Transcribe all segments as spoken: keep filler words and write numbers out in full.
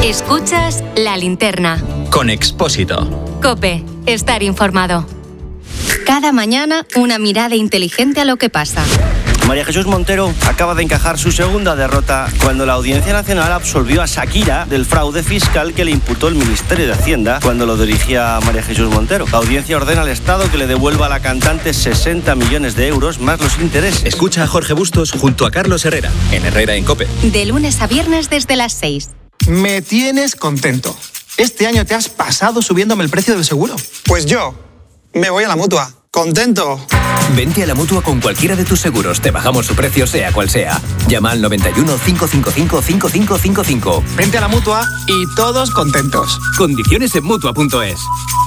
Escuchas La Linterna. Con Expósito. COPE. Estar informado. Cada mañana una mirada inteligente a lo que pasa. María Jesús Montero acaba de encajar su segunda derrota cuando la Audiencia Nacional absolvió a Shakira del fraude fiscal que le imputó el Ministerio de Hacienda cuando lo dirigía María Jesús Montero. La audiencia ordena al Estado que le devuelva a la cantante sesenta millones de euros más los intereses. Escucha a Jorge Bustos junto a Carlos Herrera, en Herrera en COPE. De lunes a viernes desde las seis. Me tienes contento. Este año te has pasado subiéndome el precio del seguro. Pues yo me voy a la Mutua. ¡Contento! Vente a la Mutua con cualquiera de tus seguros. Te bajamos su precio sea cual sea. Llama al noventa y uno, cinco cinco cinco, cinco cinco cinco cinco. Vente a la Mutua y todos contentos. Condiciones en Mutua punto es.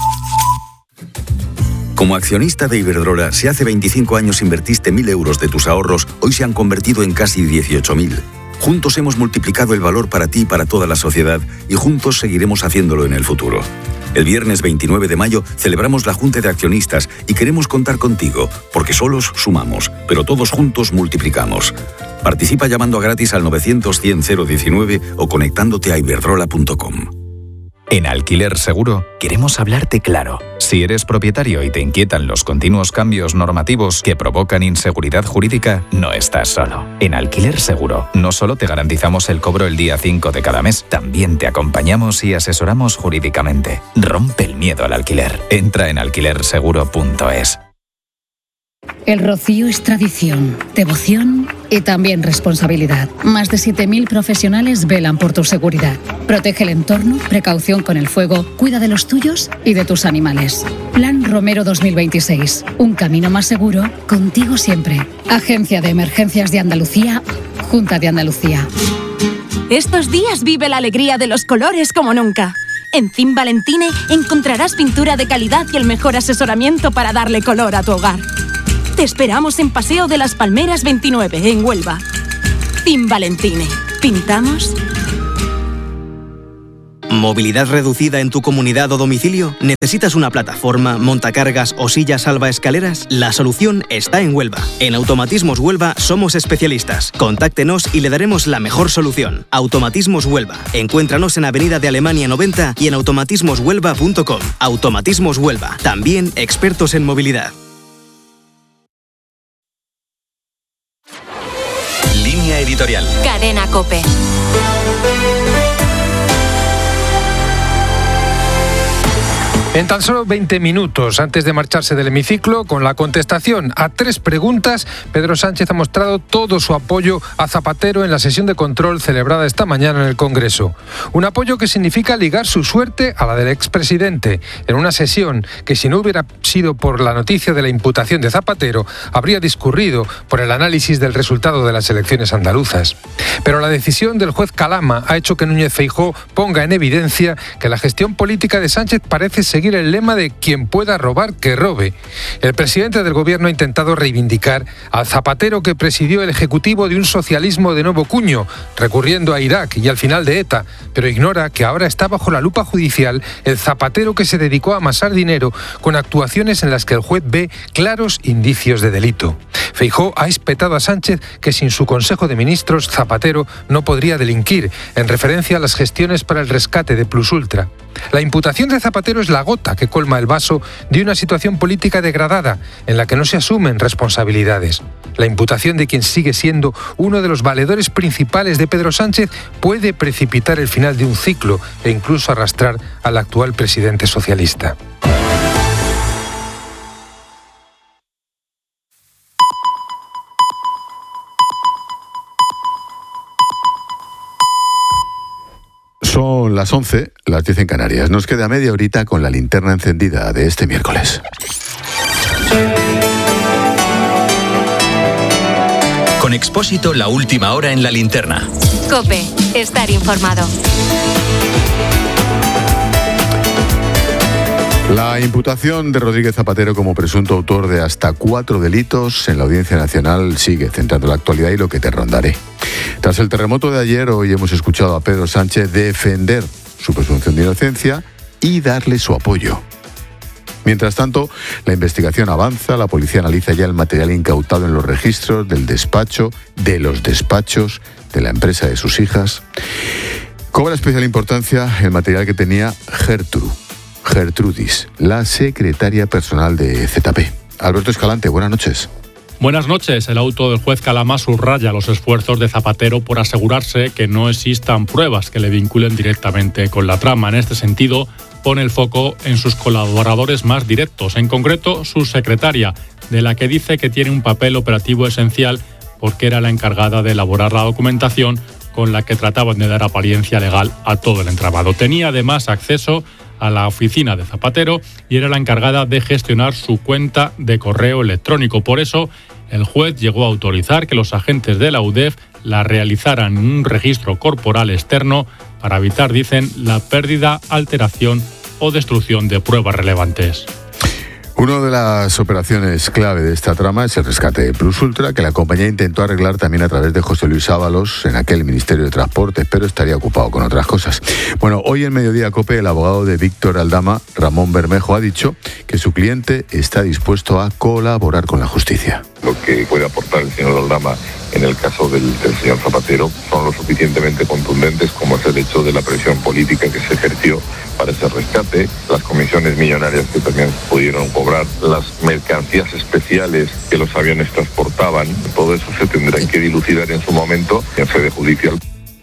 Como accionista de Iberdrola, si hace veinticinco años invertiste mil euros de tus ahorros, hoy se han convertido en casi dieciocho mil. Juntos hemos multiplicado el valor para ti y para toda la sociedad y juntos seguiremos haciéndolo en el futuro. El viernes veintinueve de mayo celebramos la Junta de Accionistas y queremos contar contigo, porque solos sumamos, pero todos juntos multiplicamos. Participa llamando a gratis al novecientos cien cero diecinueve o conectándote a iberdrola punto com. En Alquiler Seguro queremos hablarte claro. Si eres propietario y te inquietan los continuos cambios normativos que provocan inseguridad jurídica, no estás solo. En Alquiler Seguro no solo te garantizamos el cobro el día cinco de cada mes, también te acompañamos y asesoramos jurídicamente. Rompe el miedo al alquiler. Entra en alquiler seguro punto es. El Rocío es tradición, devoción y también responsabilidad. Más de siete mil profesionales velan por tu seguridad. Protege el entorno, precaución con el fuego, cuida de los tuyos y de tus animales. Plan Romero dos mil veintiséis. Un camino más seguro, contigo siempre. Agencia de Emergencias de Andalucía, Junta de Andalucía. Estos días vive la alegría de los colores como nunca. En Cim Valentine encontrarás pintura de calidad y el mejor asesoramiento para darle color a tu hogar. Te esperamos en Paseo de las Palmeras veintinueve, en Huelva. Cim Valentine. ¿Pintamos? ¿Movilidad reducida en tu comunidad o domicilio? ¿Necesitas una plataforma, montacargas o silla salvaescaleras? La solución está en Huelva. En Automatismos Huelva somos especialistas. Contáctenos y le daremos la mejor solución. Automatismos Huelva. Encuéntranos en Avenida de Alemania noventa y en automatismos huelva punto com. Automatismos Huelva. También expertos en movilidad. Línea editorial. Cadena COPE. En tan solo veinte minutos antes de marcharse del hemiciclo, con la contestación a tres preguntas, Pedro Sánchez ha mostrado todo su apoyo a Zapatero en la sesión de control celebrada esta mañana en el Congreso. Un apoyo que significa ligar su suerte a la del expresidente, en una sesión que, si no hubiera sido por la noticia de la imputación de Zapatero, habría discurrido por el análisis del resultado de las elecciones andaluzas. Pero la decisión del juez Calama ha hecho que Núñez Feijóo ponga en evidencia que la gestión política de Sánchez parece seguir el lema de quien pueda robar, que robe. El presidente del gobierno ha intentado reivindicar al Zapatero que presidió el ejecutivo de un socialismo de nuevo cuño, recurriendo a Irak y al final de ETA, pero ignora que ahora está bajo la lupa judicial el Zapatero que se dedicó a amasar dinero con actuaciones en las que el juez ve claros indicios de delito. Feijóo ha espetado a Sánchez que sin su Consejo de Ministros Zapatero no podría delinquir, en referencia a las gestiones para el rescate de Plus Ultra. La imputación de Zapatero es la gota que colma el vaso de una situación política degradada en la que no se asumen responsabilidades. La imputación de quien sigue siendo uno de los valedores principales de Pedro Sánchez puede precipitar el final de un ciclo e incluso arrastrar al actual presidente socialista. Son las once, las diez en Canarias. Nos queda media horita con la linterna encendida de este miércoles. Con Expósito, la última hora en la linterna. COPE. Estar informado. La imputación de Rodríguez Zapatero como presunto autor de hasta cuatro delitos en la Audiencia Nacional sigue centrando la actualidad y lo que te rondaré. Tras el terremoto de ayer, hoy hemos escuchado a Pedro Sánchez defender su presunción de inocencia y darle su apoyo. Mientras tanto, la investigación avanza, la policía analiza ya el material incautado en los registros del despacho, de los despachos, de la empresa de sus hijas. Cobra especial importancia el material que tenía Gertrude, Gertrudis, la secretaria personal de Z P. Alberto Escalante, buenas noches. Buenas noches. El auto del juez Calama subraya los esfuerzos de Zapatero por asegurarse que no existan pruebas que le vinculen directamente con la trama. En este sentido, pone el foco en sus colaboradores más directos, en concreto su secretaria, de la que dice que tiene un papel operativo esencial porque era la encargada de elaborar la documentación con la que trataban de dar apariencia legal a todo el entramado. Tenía además acceso a la oficina de Zapatero y era la encargada de gestionar su cuenta de correo electrónico. Por eso, el juez llegó a autorizar que los agentes de la U D E F la realizaran en un registro corporal externo para evitar, dicen, la pérdida, alteración o destrucción de pruebas relevantes. Una de las operaciones clave de esta trama es el rescate de Plus Ultra, que la compañía intentó arreglar también a través de José Luis Ábalos en aquel Ministerio de Transportes, pero estaría ocupado con otras cosas. Bueno, hoy en Mediodía COPE, el abogado de Víctor Aldama, Ramón Bermejo, ha dicho que su cliente está dispuesto a colaborar con la justicia. Lo que puede aportar el señor Aldama en el caso del, del señor Zapatero son lo suficientemente contundentes como es el hecho de la presión política que se ejerció para ese rescate, las comisiones millonarias que también pudieron cobrar, las mercancías especiales que los aviones transportaban. Todo eso se tendrá que dilucidar en su momento en sede judicial.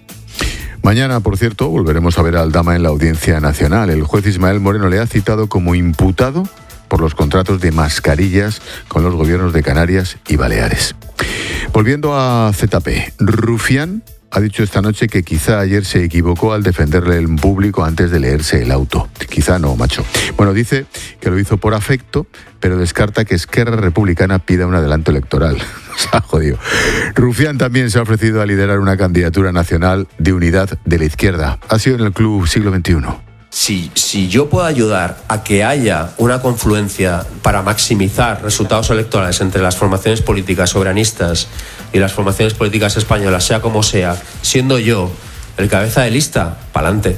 Mañana, por cierto, volveremos a ver a Aldama en la Audiencia Nacional. El juez Ismael Moreno le ha citado como imputado por los contratos de mascarillas con los gobiernos de Canarias y Baleares. Volviendo a Z P, Rufián ha dicho esta noche que quizá ayer se equivocó al defenderle en público antes de leerse el auto. Quizá no, macho. Bueno, dice que lo hizo por afecto, pero descarta que Esquerra Republicana pida un adelanto electoral. Se ha jodido. Rufián también se ha ofrecido a liderar una candidatura nacional de unidad de la izquierda. Ha sido en el Club Siglo veintiuno. Si, si yo puedo ayudar a que haya una confluencia para maximizar resultados electorales entre las formaciones políticas soberanistas y las formaciones políticas españolas, sea como sea, siendo yo el cabeza de lista, pa'lante.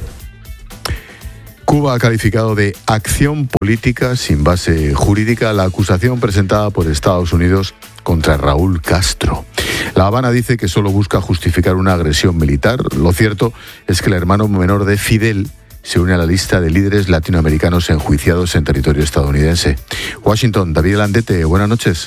Cuba ha calificado de acción política sin base jurídica la acusación presentada por Estados Unidos contra Raúl Castro. La Habana dice que solo busca justificar una agresión militar. Lo cierto es que el hermano menor de Fidel se une a la lista de líderes latinoamericanos enjuiciados en territorio estadounidense. Washington, David Landete, buenas noches.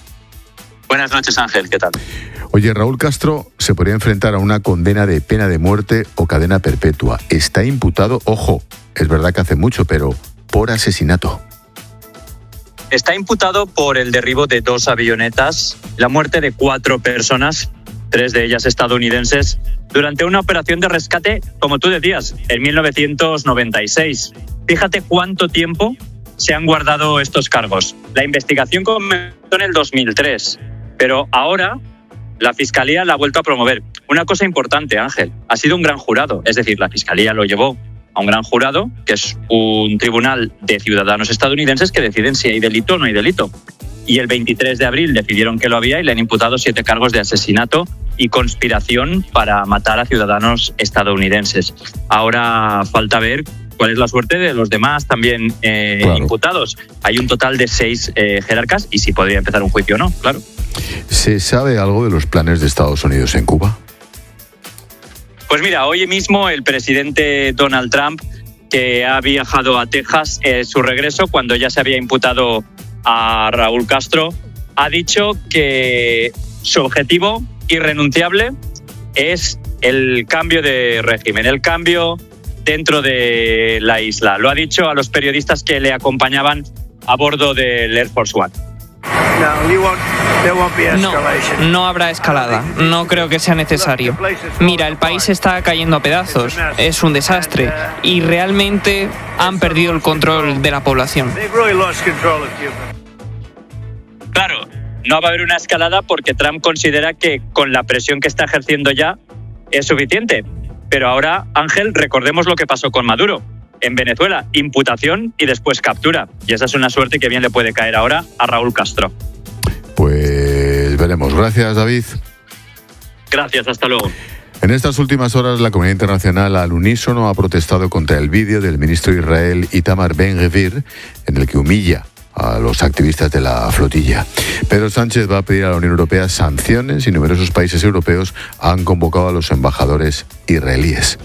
Buenas noches, Ángel, ¿qué tal? Oye, Raúl Castro se podría enfrentar a una condena de pena de muerte o cadena perpetua. Está imputado, ojo, es verdad que hace mucho, pero por asesinato. Está imputado por el derribo de dos avionetas, la muerte de cuatro personas, tres de ellas estadounidenses, durante una operación de rescate, como tú decías, en mil novecientos noventa y seis. Fíjate cuánto tiempo se han guardado estos cargos. La investigación comenzó en el dos mil tres, pero ahora la Fiscalía la ha vuelto a promover. Una cosa importante, Ángel, ha sido un gran jurado, es decir, la Fiscalía lo llevó a un gran jurado, que es un tribunal de ciudadanos estadounidenses que deciden si hay delito o no hay delito. Y el veintitrés de abril decidieron que lo había y le han imputado siete cargos de asesinato y conspiración para matar a ciudadanos estadounidenses. Ahora falta ver cuál es la suerte de los demás también eh, claro. imputados. Hay un total de seis eh, jerarcas y si podría empezar un juicio o no, claro. ¿Se sabe algo de los planes de Estados Unidos en Cuba? Pues mira, hoy mismo el presidente Donald Trump, que ha viajado a Texas, eh, su regreso, cuando ya se había imputado a Raúl Castro, ha dicho que su objetivo irrenunciable es el cambio de régimen, el cambio dentro de la isla. Lo ha dicho a los periodistas que le acompañaban a bordo del Air Force One. No, no habrá escalada. No creo que sea necesario. Mira, el país está cayendo a pedazos. Es un desastre. Y realmente han perdido el control de la población. Claro, no va a haber una escalada porque Trump considera que con la presión que está ejerciendo ya es suficiente. Pero ahora, Ángel, recordemos lo que pasó con Maduro en Venezuela. Imputación y después captura. Y esa es una suerte que bien le puede caer ahora a Raúl Castro. Pues veremos. Gracias, David. Gracias, hasta luego. En estas últimas horas, la comunidad internacional al unísono ha protestado contra el vídeo del ministro de Israel Itamar Ben-Gvir, en el que humilla a los activistas de la flotilla. Pedro Sánchez va a pedir a la Unión Europea sanciones y numerosos países europeos han convocado a los embajadores israelíes.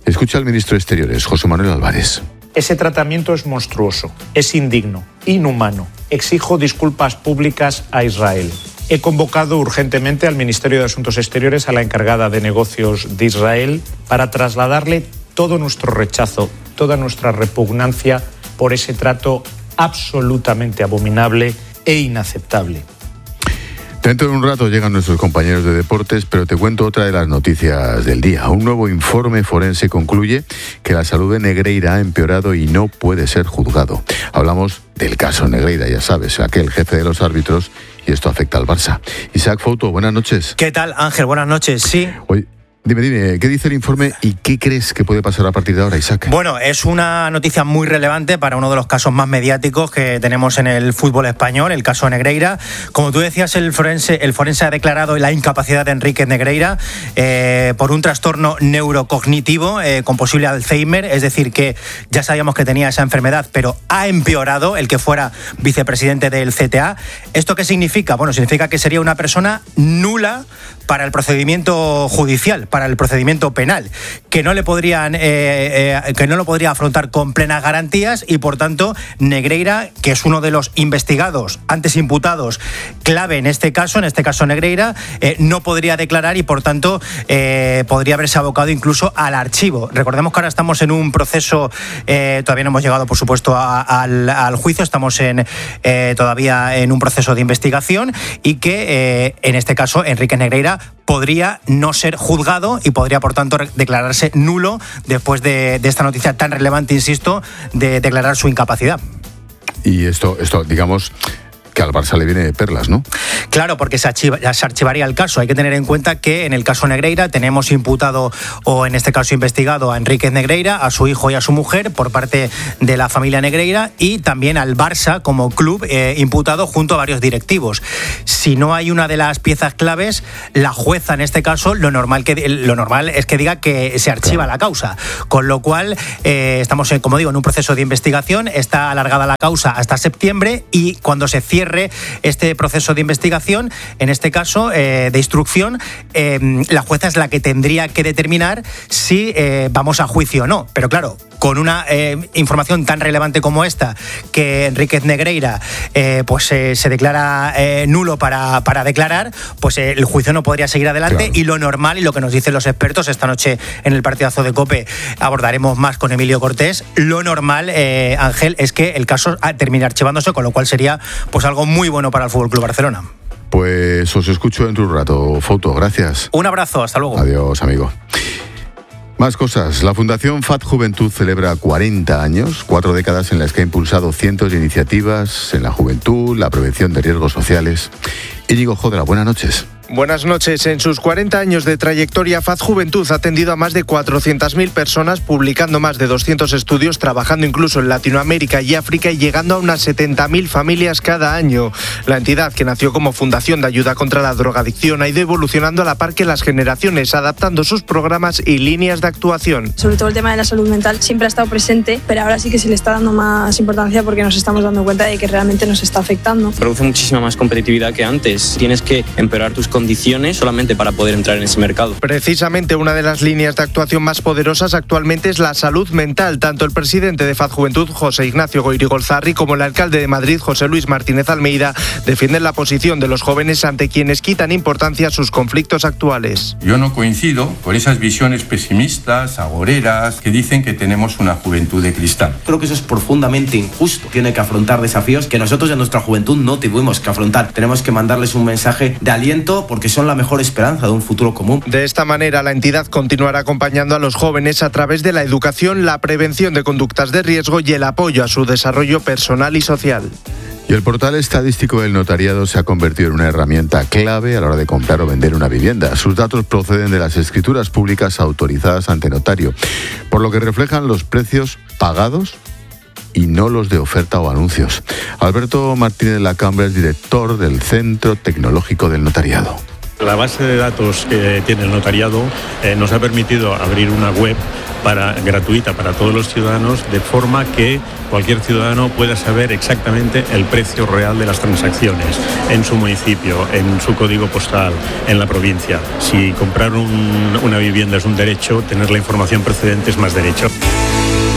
Escucha al ministro de Exteriores, José Manuel Álvarez. Ese tratamiento es monstruoso, es indigno, inhumano. Exijo disculpas públicas a Israel. He convocado urgentemente al Ministerio de Asuntos Exteriores a la encargada de negocios de Israel para trasladarle todo nuestro rechazo, toda nuestra repugnancia por ese trato absolutamente abominable e inaceptable. Dentro de un rato llegan nuestros compañeros de deportes, pero te cuento otra de las noticias del día. Un nuevo informe forense concluye que la salud de Negreira ha empeorado y no puede ser juzgado. Hablamos del caso Negreira, ya sabes, aquel jefe de los árbitros, y esto afecta al Barça. Isaac Fouto, buenas noches. ¿Qué tal, Ángel? Buenas noches, sí. Oye, Dime, dime, ¿qué dice el informe y qué crees que puede pasar a partir de ahora, Isaac? Bueno, es una noticia muy relevante para uno de los casos más mediáticos que tenemos en el fútbol español, el caso Negreira. Como tú decías, el forense, el forense ha declarado la incapacidad de Enríquez Negreira eh, por un trastorno neurocognitivo eh, con posible Alzheimer, es decir, que ya sabíamos que tenía esa enfermedad, pero ha empeorado el que fuera vicepresidente del C T A. ¿Esto qué significa? Bueno, significa que sería una persona nula para el procedimiento judicial, para el procedimiento penal, que no le podrían, eh, eh, que no lo podría afrontar con plenas garantías y, por tanto, Negreira, que es uno de los investigados, antes imputados, clave en este caso, en este caso Negreira, eh, no podría declarar y, por tanto, eh, podría haberse abocado incluso al archivo. Recordemos que ahora estamos en un proceso, eh, todavía no hemos llegado, por supuesto, a, a, al, al juicio, estamos en, eh, todavía en un proceso de investigación y que, eh, en este caso, Enríquez Negreira podría no ser juzgado y podría, por tanto, declararse nulo después de, de esta noticia tan relevante, insisto, de declarar su incapacidad. Y esto, esto digamos, que al Barça le viene de perlas, ¿no? Claro, porque se, archiva, se archivaría el caso. Hay que tener en cuenta que en el caso Negreira tenemos imputado, o en este caso investigado, a Enríquez Negreira, a su hijo y a su mujer por parte de la familia Negreira, y también al Barça como club eh, imputado junto a varios directivos. Si no hay una de las piezas claves, la jueza en este caso lo normal, que, lo normal es que diga que se archiva la causa. Con lo cual eh, estamos, en, como digo, en un proceso de investigación. Está alargada la causa hasta septiembre y cuando se cierre este proceso de investigación, en este caso eh, de instrucción, eh, la jueza es la que tendría que determinar si eh, vamos a juicio o no. Pero claro, con una eh, información tan relevante como esta, que Enríquez Negreira eh, pues eh, se declara eh, nulo para, para declarar, pues eh, el juicio no podría seguir adelante. Claro. Y lo normal, y lo que nos dicen los expertos, esta noche en el partidazo de COPE abordaremos más con Emilio Cortés, lo normal, eh, Ángel, es que el caso termine archivándose, con lo cual sería pues algo muy bueno para el F C Barcelona. Pues os escucho dentro de un rato, Foto, gracias. Un abrazo, hasta luego. Adiós, amigo. Más cosas. La Fundación F A T Juventud celebra cuarenta años, cuatro décadas en las que ha impulsado cientos de iniciativas en la juventud, la prevención de riesgos sociales. Íñigo Jodra, buenas noches. Buenas noches. En sus cuarenta años de trayectoria, F A T Juventud ha atendido a más de cuatrocientas mil personas, publicando más de doscientos estudios, trabajando incluso en Latinoamérica y África y llegando a unas setenta mil familias cada año. La entidad, que nació como fundación de ayuda contra la drogadicción, ha ido evolucionando a la par que las generaciones, adaptando sus programas y líneas de actuación. Sobre todo el tema de la salud mental siempre ha estado presente, pero ahora sí que se le está dando más importancia porque nos estamos dando cuenta de que realmente nos está afectando. Produce muchísima más competitividad que antes. Tienes que empeorar tus condiciones solamente para poder entrar en ese mercado. Precisamente una de las líneas de actuación más poderosas actualmente es la salud mental. Tanto el presidente de F A T Juventud, José Ignacio Goirigolzarri, como el alcalde de Madrid, José Luis Martínez Almeida, defienden la posición de los jóvenes ante quienes quitan importancia a sus conflictos actuales. Yo no coincido con esas visiones pesimistas, agoreras, que dicen que tenemos una juventud de cristal. Creo que eso es profundamente injusto. Tiene que afrontar desafíos que nosotros en nuestra juventud no tuvimos que afrontar. Tenemos que mandarles un mensaje de aliento porque son la mejor esperanza de un futuro común. De esta manera, la entidad continuará acompañando a los jóvenes a través de la educación, la prevención de conductas de riesgo y el apoyo a su desarrollo personal y social. Y el portal estadístico del notariado se ha convertido en una herramienta clave a la hora de comprar o vender una vivienda. Sus datos proceden de las escrituras públicas autorizadas ante notario, por lo que reflejan los precios pagados y no los de oferta o anuncios. Alberto Martínez Lacambra es director del Centro Tecnológico del Notariado. La base de datos que tiene el notariado eh, nos ha permitido abrir una web para, gratuita para todos los ciudadanos, de forma que cualquier ciudadano pueda saber exactamente el precio real de las transacciones en su municipio, en su código postal, en la provincia. Si comprar un, una vivienda es un derecho, tener la información precedente es más derecho.